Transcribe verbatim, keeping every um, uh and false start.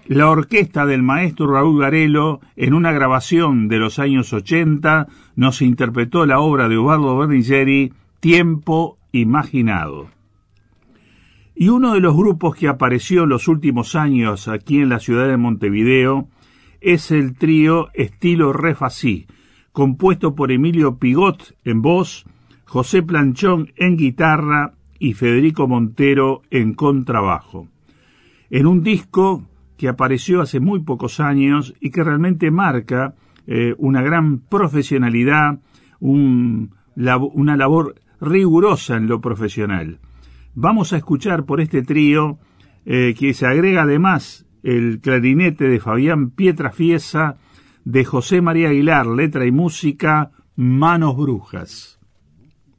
la orquesta del maestro Raúl Garelo, en una grabación de los años ochenta, nos interpretó la obra de Ubaldo Berlingeri, Tiempo Imaginado. Y uno de los grupos que apareció en los últimos años aquí en la ciudad de Montevideo es el trío Estilo Refasí, compuesto por Emilio Pigot en voz, José Planchón en guitarra y Federico Montero en contrabajo. En un disco que apareció hace muy pocos años y que realmente marca eh, una gran profesionalidad, un, la, una labor rigurosa en lo profesional. Vamos a escuchar por este trío, eh, que se agrega además el clarinete de Fabián Pietrafiesa, de José María Aguilar, letra y música, Manos Brujas.